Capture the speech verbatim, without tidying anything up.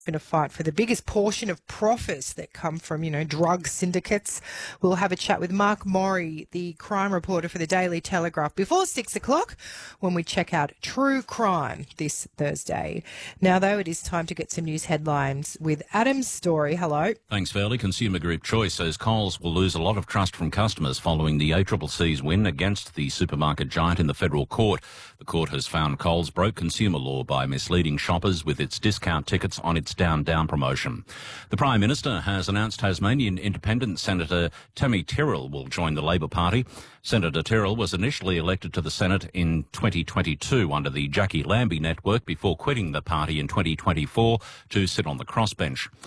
going to fight for the biggest portion of profits that come from, you know, drug syndicates. We'll have a chat with Mark Morey, the crime reporter for the Daily Telegraph, before six o'clock when we check out True Crime this Thursday. Now, though, it is time to get some news headlines with Adam Story. Hello. Thanks, Fairley. Consumer Group Choice says Coles will lose a lot of trust from customers following the A C C C's win against the supermarket giant in the federal court. The court has found Coles broke consumer law by misleading shoppers with its discount tickets on its Down Down promotion. The Prime Minister has announced Tasmanian Independent Senator Tammy Tyrrell will join the Labor Party. Senator Tyrrell was initially elected to the Senate in twenty twenty-two under the Jackie Lambie network before quitting the party in twenty twenty-four to sit on the crossbench.